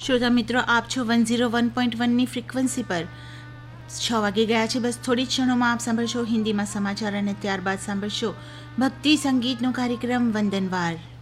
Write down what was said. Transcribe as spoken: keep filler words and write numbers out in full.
શ્રોતા મિત્રો, આપ છો વન ઝીરો વન પોઈન્ટ વનની ફ્રિકવન્સી પર. છ વાગી ગયા છે. બસ થોડી જ ક્ષણોમાં આપ સાંભળશો હિન્દીમાં સમાચાર અને ત્યારબાદ સાંભળશો ભક્તિ સંગીતનો કાર્યક્રમ વંદનવાર.